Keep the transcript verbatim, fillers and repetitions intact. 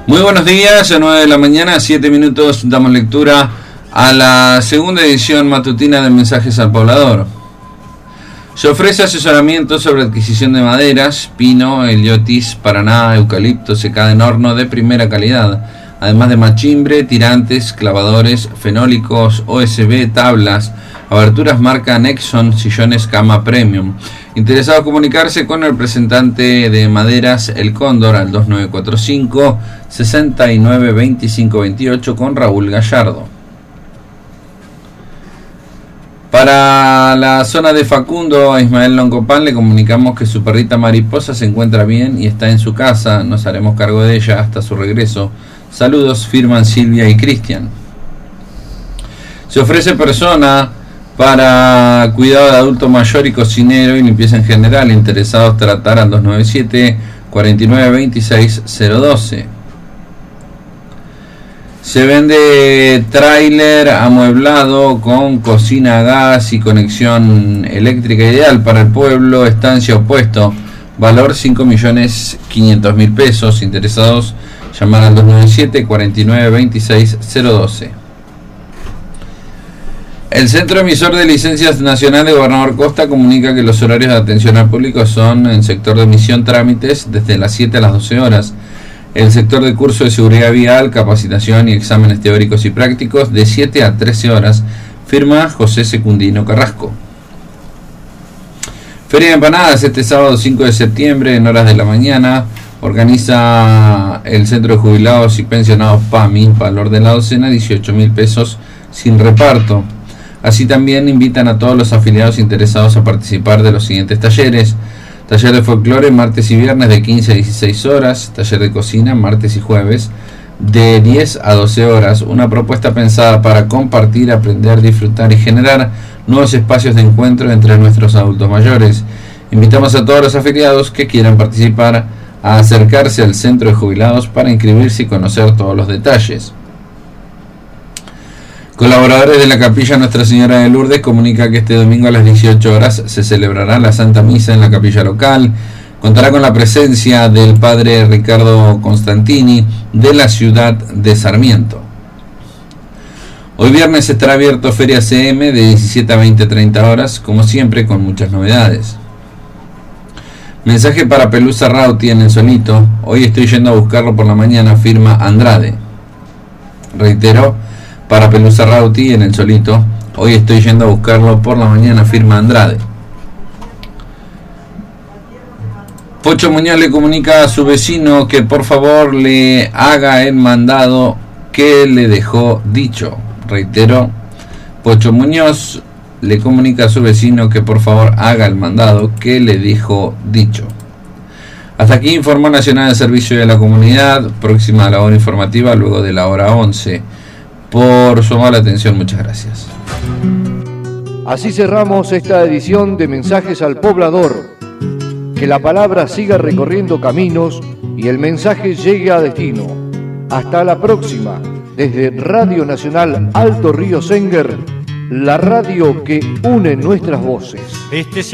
Muy buenos días, a nueve de la mañana, siete minutos, damos lectura a la segunda edición matutina de Mensajes al Poblador. Se ofrece asesoramiento sobre adquisición de maderas, pino, heliotis, paraná, eucalipto, secada en horno de primera calidad, además de machimbre, tirantes, clavadores, fenólicos, O S B, tablas, aberturas marca Nexon, sillones cama premium. Interesado comunicarse con el representante de Maderas El Cóndor al dos nueve cuatro cinco, seis nueve dos cinco dos ocho con Raúl Gallardo. Para la zona de Facundo, a Ismael Longopan le comunicamos que su perrita Mariposa se encuentra bien y está en su casa. Nos haremos cargo de ella hasta su regreso. Saludos, firman Silvia y Cristian. Se ofrece persona para cuidado de adulto mayor y cocinero y limpieza en general. Interesados tratar al dos nueve siete, cuatro nueve dos seis cero uno dos. Se vende tráiler amueblado con cocina a gas y conexión eléctrica ideal para el pueblo, estancia opuesto, valor cinco millones quinientos mil pesos. Interesados llamar al dos nueve siete, cuatro nueve dos seis cero uno dos. El Centro Emisor de Licencias Nacional de Gobernador Costa comunica que los horarios de atención al público son en sector de emisión trámites desde las siete a las doce horas. El sector de curso de seguridad vial, capacitación y exámenes teóricos y prácticos de siete a trece horas. Firma José Secundino Carrasco. Feria de Empanadas este sábado cinco de septiembre en horas de la mañana. Organiza el Centro de Jubilados y Pensionados P A M I, valor de la docena dieciocho mil pesos sin reparto. Así también invitan a todos los afiliados interesados a participar de los siguientes talleres. Taller de folclore martes y viernes de quince a dieciséis horas. Taller de cocina martes y jueves de diez a doce horas. Una propuesta pensada para compartir, aprender, disfrutar y generar nuevos espacios de encuentro entre nuestros adultos mayores. Invitamos a todos los afiliados que quieran participar a acercarse al Centro de Jubilados para inscribirse y conocer todos los detalles. Colaboradores de la Capilla Nuestra Señora de Lourdes comunica que este domingo a las dieciocho horas se celebrará la Santa Misa en la capilla local. Contará con la presencia del Padre Ricardo Constantini de la ciudad de Sarmiento. Hoy viernes estará abierto Feria C M de diecisiete a veinte treinta horas, como siempre con muchas novedades. Mensaje para Pelusa Rauti en el Solito. Hoy estoy yendo a buscarlo por la mañana, firma Andrade. Reitero, para Pelusa Rauti en el Solito. Hoy estoy yendo a buscarlo por la mañana, firma Andrade. Pocho Muñoz le comunica a su vecino que por favor le haga el mandado que le dejó dicho. Reitero, Pocho Muñoz le comunica a su vecino que por favor haga el mandado que le dijo dicho. Hasta aquí Informó Nacional de Servicio de la Comunidad. Próxima a la hora informativa luego de la hora once. Por su amable atención, muchas gracias. Así cerramos esta edición de Mensajes al Poblador. Que la palabra siga recorriendo caminos y el mensaje llegue a destino. Hasta la próxima. Desde Radio Nacional Alto Río Senguer, la radio que une nuestras voces. Este